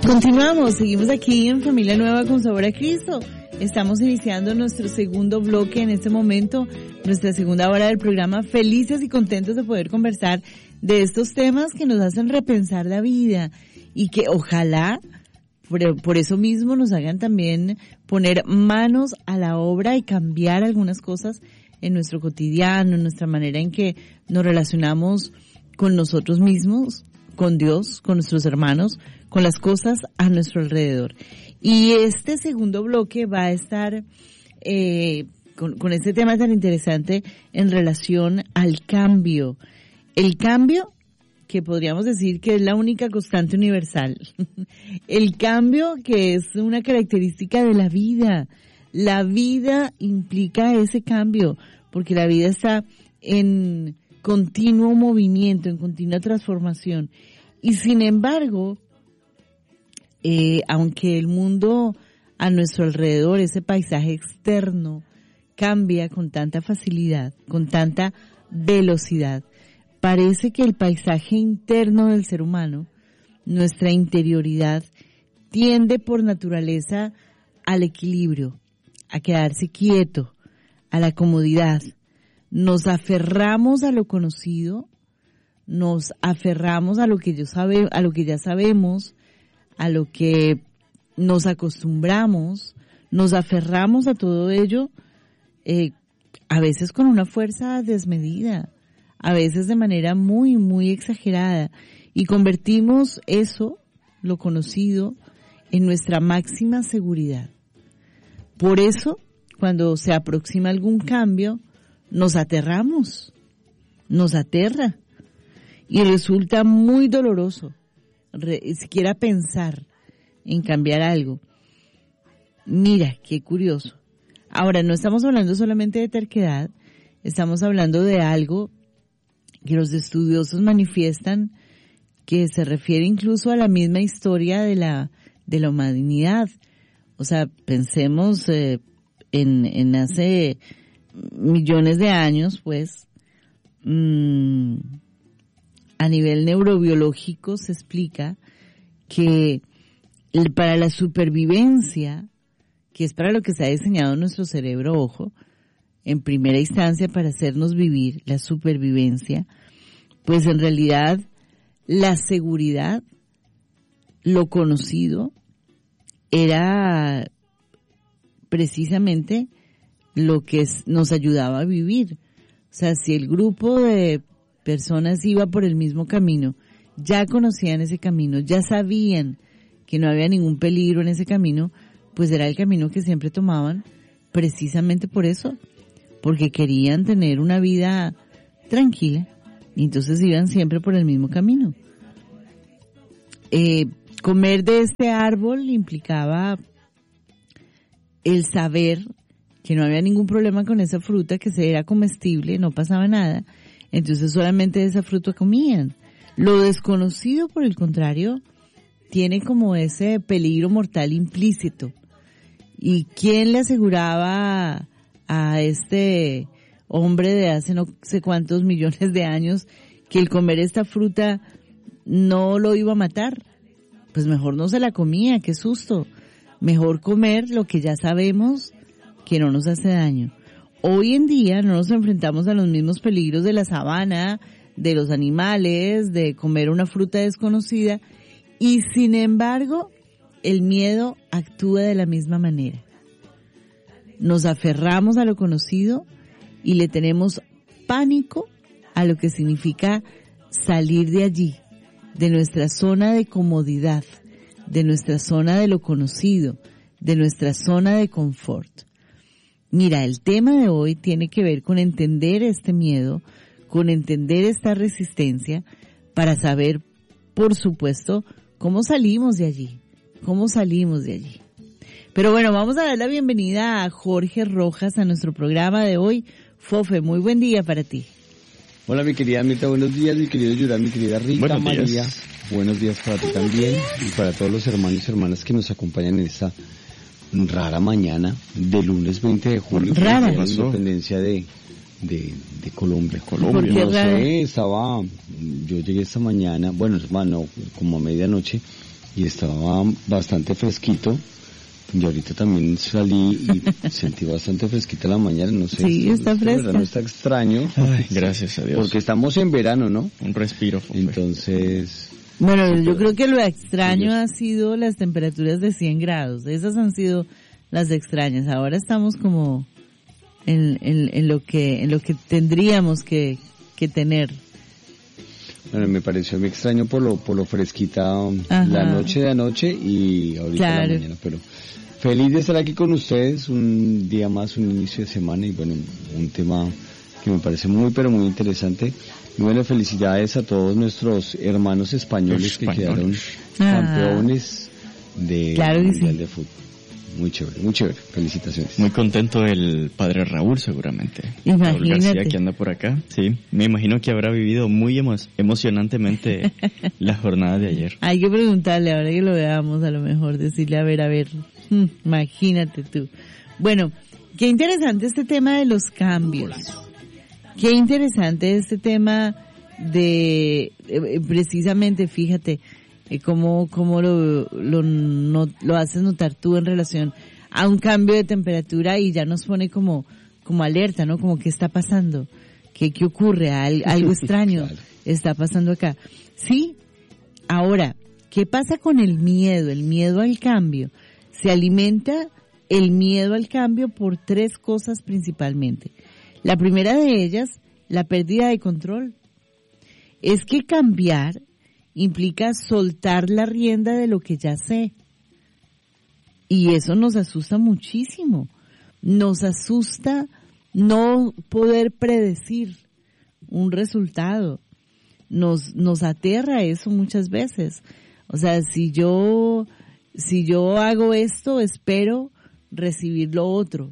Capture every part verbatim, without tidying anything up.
Continuamos, seguimos aquí en Familia Nueva con Sabor a Cristo. Estamos iniciando nuestro segundo bloque en este momento, nuestra segunda hora del programa, felices y contentos de poder conversar de estos temas que nos hacen repensar la vida y que ojalá por, por eso mismo nos hagan también poner manos a la obra y cambiar algunas cosas en nuestro cotidiano, en nuestra manera en que nos relacionamos con nosotros mismos, con Dios, con nuestros hermanos, con las cosas a nuestro alrededor. Y este segundo bloque va a estar eh, con, con este tema tan interesante en relación al cambio. El cambio, que podríamos decir que es la única constante universal. El cambio que es una característica de la vida. La vida implica ese cambio, porque la vida está en continuo movimiento, en continua transformación. Y sin embargo, eh, aunque el mundo a nuestro alrededor, ese paisaje externo, cambia con tanta facilidad, con tanta velocidad, parece que el paisaje interno del ser humano, nuestra interioridad, tiende por naturaleza al equilibrio, a quedarse quieto, a la comodidad. Nos aferramos a lo conocido, nos aferramos a lo que yo sabe, a lo que ya sabemos, a lo que nos acostumbramos, nos aferramos a todo ello, eh, a veces con una fuerza desmedida, a veces de manera muy, muy exagerada, y convertimos eso, lo conocido, en nuestra máxima seguridad. Por eso, cuando se aproxima algún cambio, nos aterramos, nos aterra, y resulta muy doloroso re, siquiera pensar en cambiar algo. Mira, qué curioso. Ahora, no estamos hablando solamente de terquedad, estamos hablando de algo que los estudiosos manifiestan que se refiere incluso a la misma historia de la de la humanidad. O sea, pensemos eh, en, en hace millones de años, pues, mmm, a nivel neurobiológico se explica que para la supervivencia, que es para lo que se ha diseñado nuestro cerebro, ojo, en primera instancia para hacernos vivir, la supervivencia, pues en realidad la seguridad, lo conocido, era precisamente lo que nos ayudaba a vivir. O sea, si el grupo de personas iba por el mismo camino, ya conocían ese camino, ya sabían que no había ningún peligro en ese camino, pues era el camino que siempre tomaban precisamente por eso, porque querían tener una vida tranquila y entonces iban siempre por el mismo camino. Eh, comer de este árbol implicaba el saber que no había ningún problema con esa fruta, que se era comestible, no pasaba nada, entonces solamente de esa fruta comían. Lo desconocido, por el contrario, tiene como ese peligro mortal implícito. ¿Y quién le aseguraba a este hombre de hace no sé cuántos millones de años que el comer esta fruta no lo iba a matar? Pues mejor no se la comía, qué susto. Mejor comer lo que ya sabemos que no nos hace daño. Hoy en día no nos enfrentamos a los mismos peligros de la sabana, de los animales, de comer una fruta desconocida, y sin embargo, el miedo actúa de la misma manera. Nos aferramos a lo conocido y le tenemos pánico a lo que significa salir de allí, de nuestra zona de comodidad, de nuestra zona de lo conocido, de nuestra zona de confort. Mira, el tema de hoy tiene que ver con entender este miedo, con entender esta resistencia, para saber, por supuesto, cómo salimos de allí, cómo salimos de allí. Pero bueno, vamos a dar la bienvenida a Jorge Rojas a nuestro programa de hoy. Fofe, muy buen día para ti. Hola mi querida Mirta, buenos días, mi querido Yurán, mi querida Rita, buenos María, días. Buenos días para ti también y para todos los hermanos y hermanas que nos acompañan en esta rara mañana de lunes veinte de julio, rara, la independencia de, de, de Colombia. Colombia. ¿Por qué no rara? sé, estaba, yo llegué esta mañana, bueno, bueno, como a medianoche, y estaba bastante fresquito. Y ahorita también salí y sentí bastante fresquita la mañana, no sé. Sí, está este fresca. verano está extraño. Ay, gracias a Dios. Porque estamos en verano, ¿no? Un respiro. Fue. Entonces... Bueno, sí, yo creo que lo extraño sí, ha sido las temperaturas de cien grados. Esas han sido las extrañas. Ahora estamos como en, en, en lo que en lo que tendríamos que, que tener. Bueno, me pareció muy extraño por lo por lo fresquita Ajá. la noche de anoche y ahorita Claro. la mañana, pero feliz de estar aquí con ustedes, un día más, un inicio de semana y bueno, un tema que me parece muy pero muy interesante. Y bueno, felicidades a todos nuestros hermanos españoles, españoles. que quedaron ah. campeones de claro Mundial sí. de Fútbol. Muy chévere, muy chévere. Felicitaciones. Muy contento el padre Raúl, seguramente. Imagínate. Raúl García, que anda por acá. Sí, me imagino que habrá vivido muy emo emocionantemente la jornada de ayer. Hay que preguntarle, ahora que lo veamos, a lo mejor decirle, a ver, a ver, imagínate tú. Bueno, qué interesante este tema de los cambios. Qué interesante este tema de, eh, precisamente, fíjate, eh, cómo, cómo lo, lo, no, lo haces notar tú en relación a un cambio de temperatura y ya nos pone como, como alerta, ¿no? Como qué está pasando, qué, qué ocurre, Al, algo extraño claro. está pasando acá. Sí, ahora, ¿qué pasa con el miedo? El miedo al cambio. Se alimenta el miedo al cambio por tres cosas principalmente. La primera de ellas, la pérdida de control. Es que cambiar implica soltar la rienda de lo que ya sé. Y eso nos asusta muchísimo. Nos asusta no poder predecir un resultado. Nos, nos aterra eso muchas veces. O sea, si yo, si yo hago esto, espero recibir lo otro.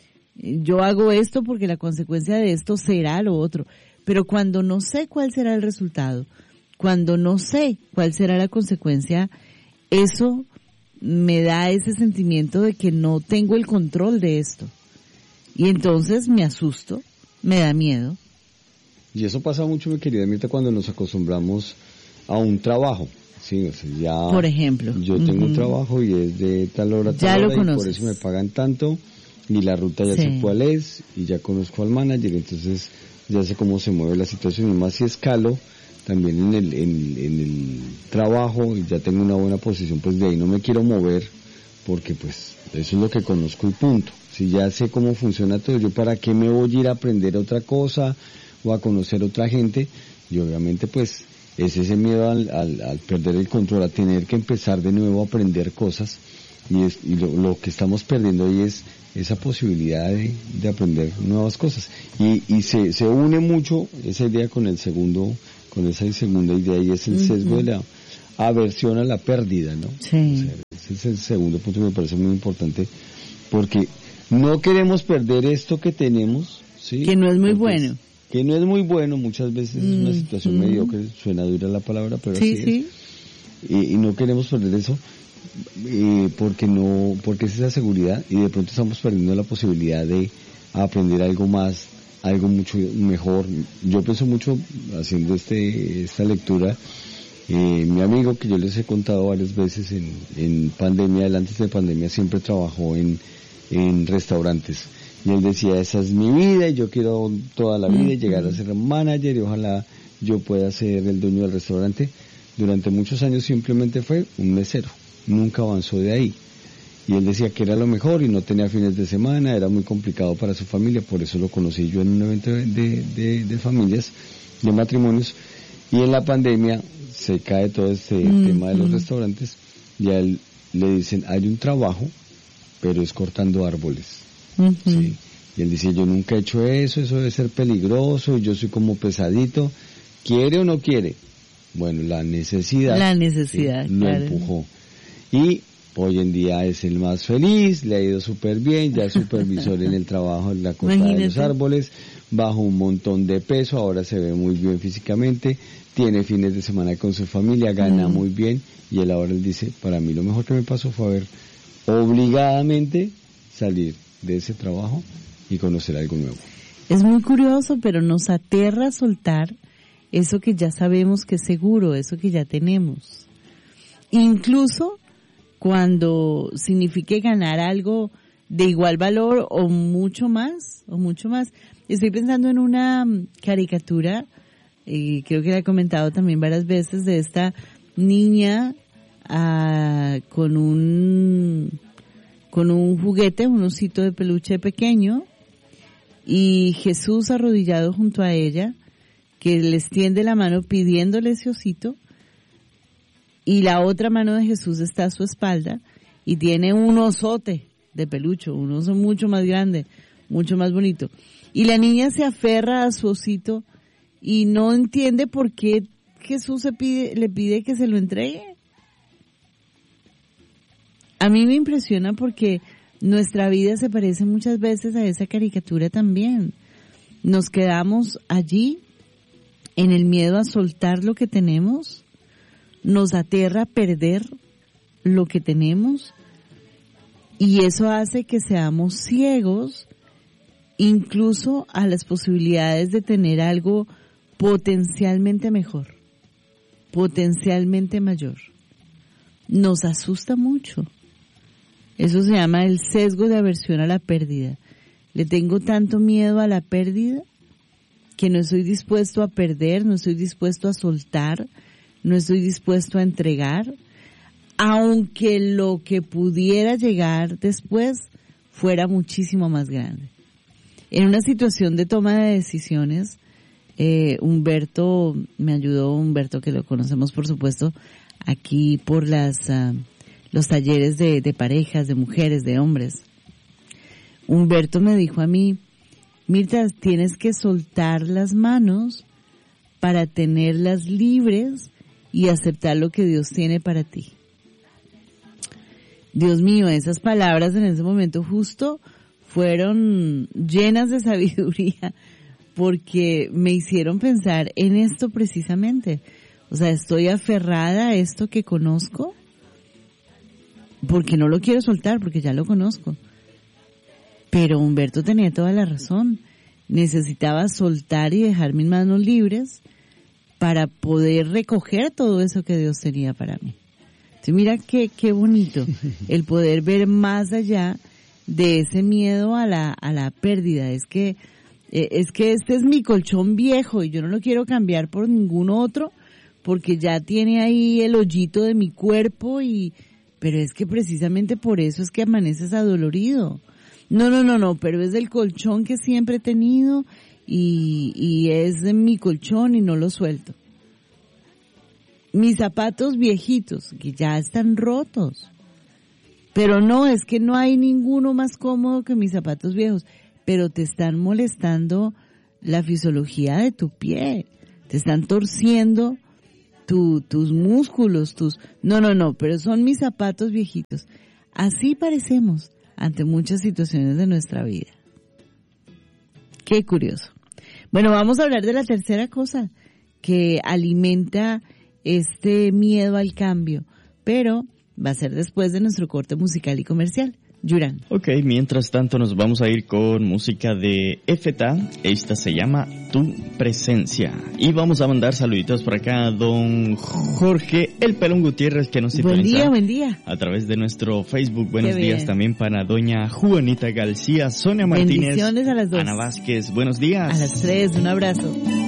Yo hago esto porque la consecuencia de esto será lo otro. Pero cuando no sé cuál será el resultado, cuando no sé cuál será la consecuencia, eso me da ese sentimiento de que no tengo el control de esto. Y entonces me asusto, me da miedo. Y eso pasa mucho, mi querida Mirta, cuando nos acostumbramos a un trabajo. Sí, o sea, ya. Por ejemplo. Yo tengo uh-huh. un trabajo y es de tal hora a tal ya hora lo y conoces. por eso me pagan tanto y la ruta ya sí. sé cuál es y ya conozco al manager, entonces ya sé cómo se mueve la situación y más si escalo también en el, en, en el trabajo y ya tengo una buena posición, pues de ahí no me quiero mover porque pues eso es lo que conozco y punto. Si ya sé cómo funciona todo, yo para qué me voy a ir a aprender otra cosa o a conocer otra gente y obviamente pues es ese miedo al, al, al perder el control, a tener que empezar de nuevo a aprender cosas y, es, y lo, lo que estamos perdiendo ahí es esa posibilidad de, de aprender nuevas cosas y, y se, se une mucho esa idea con el segundo, con esa segunda idea y es el uh-huh. sesgo de la aversión a la pérdida, ¿no? Sí. O sea, ese es el segundo punto que me parece muy importante porque no queremos perder esto que tenemos, ¿sí? Que no es muy porque bueno. Es, que no es muy bueno, muchas veces mm, es una situación mm. mediocre, suena dura la palabra, pero sí, así sí. es. Y, y no queremos perder eso eh, porque no, porque es esa seguridad y de pronto estamos perdiendo la posibilidad de aprender algo más, algo mucho mejor. Yo pienso mucho haciendo este esta lectura, eh, mi amigo que yo les he contado varias veces en, en pandemia, antes de pandemia siempre trabajó en, en restaurantes. Y él decía, esa es mi vida y yo quiero toda la vida llegar a ser un manager y ojalá yo pueda ser el dueño del restaurante. Durante muchos años simplemente fue un mesero, nunca avanzó de ahí. Y él decía que era lo mejor y no tenía fines de semana, era muy complicado para su familia, por eso lo conocí yo en un evento de, de, de, de familias, de matrimonios. Y en la pandemia se cae todo este mm, tema de los mm. restaurantes y a él le dicen, hay un trabajo, pero es cortando árboles. Uh-huh. Sí. Y él dice, yo nunca he hecho eso, eso debe ser peligroso, yo soy como pesadito, ¿quiere o no quiere? Bueno, la necesidad, la necesidad sí, lo claro. empujó. Y hoy en día es el más feliz, le ha ido súper bien, ya es supervisor en el trabajo en la cortada Imagínate. de los árboles, bajó un montón de peso, ahora se ve muy bien físicamente, tiene fines de semana con su familia, gana uh-huh. muy bien, y él ahora él dice, para mí lo mejor que me pasó fue haber obligadamente salir de ese trabajo y conocer algo nuevo. Es muy curioso, pero nos aterra soltar eso que ya sabemos que es seguro, eso que ya tenemos. incluso cuando signifique ganar algo de igual valor o mucho más, o mucho más. Estoy pensando en una caricatura, y creo que la he comentado también varias veces, de esta niña uh, con un con un juguete, un osito de peluche pequeño, y Jesús arrodillado junto a ella, que le extiende la mano pidiéndole ese osito, y la otra mano de Jesús está a su espalda, y tiene un osote de peluche, un oso mucho más grande, mucho más bonito. Y la niña se aferra a su osito, y no entiende por qué Jesús se pide, le pide que se lo entregue. A mí me impresiona porque nuestra vida se parece muchas veces a esa caricatura también. Nos quedamos allí en el miedo a soltar lo que tenemos, nos aterra perder lo que tenemos, y eso hace que seamos ciegos incluso a las posibilidades de tener algo potencialmente mejor, potencialmente mayor. Nos asusta mucho. Eso se llama el sesgo de aversión a la pérdida. Le tengo tanto miedo a la pérdida que no estoy dispuesto a perder, no estoy dispuesto a soltar, no estoy dispuesto a entregar, aunque lo que pudiera llegar después fuera muchísimo más grande. En una situación de toma de decisiones, eh, Humberto, me ayudó Humberto, que lo conocemos por supuesto aquí por las... Uh, los talleres de, de parejas, de mujeres, de hombres. Humberto me dijo a mí, Mirta, tienes que soltar las manos para tenerlas libres y aceptar lo que Dios tiene para ti. Dios mío, esas palabras en ese momento justo fueron llenas de sabiduría, porque me hicieron pensar en esto precisamente. O sea, estoy aferrada a esto que conozco, porque no lo quiero soltar, porque ya lo conozco. Pero Humberto tenía toda la razón. Necesitaba soltar y dejar mis manos libres para poder recoger todo eso que Dios tenía para mí. Entonces mira qué, qué bonito el poder ver más allá de ese miedo a la, a la pérdida. Es que, eh, es que este es mi colchón viejo y yo no lo quiero cambiar por ningún otro, porque ya tiene ahí el hoyito de mi cuerpo y... Pero es que precisamente por eso es que amaneces adolorido. No, no, no, no, pero es del colchón que siempre he tenido y, y es de mi colchón y no lo suelto. Mis zapatos viejitos, que ya están rotos. Pero no, es que no hay ninguno más cómodo que mis zapatos viejos. Pero te están molestando la fisiología de tu pie. Te están torciendo Tu, tus músculos, tus... No, no, no, pero son mis zapatos viejitos. Así parecemos ante muchas situaciones de nuestra vida. Qué curioso. Bueno, vamos a hablar de la tercera cosa que alimenta este miedo al cambio, pero va a ser después de nuestro corte musical y comercial. Yuran. Ok, mientras tanto nos vamos a ir con música de Éfeta. Esta se llama Tu Presencia. Y vamos a mandar saluditos por acá a don Jorge El Pelón Gutiérrez, que nos sintoniza. Buen día, buen día. A través de nuestro Facebook. Buenos días también para doña Juanita García, Sonia Martínez. Bendiciones a las dos. Ana Vázquez, buenos días. A las tres, un abrazo.